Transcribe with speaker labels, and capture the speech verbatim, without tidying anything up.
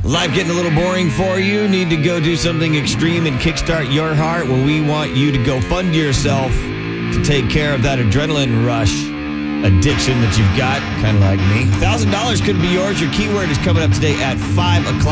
Speaker 1: Life getting a little boring for you? Need to go do something extreme and kickstart your heart? Well, we want you to go fund yourself to take care of that adrenaline rush addiction that you've got, kind of like me. one thousand dollars could be yours. Your keyword is coming up today at five o'clock.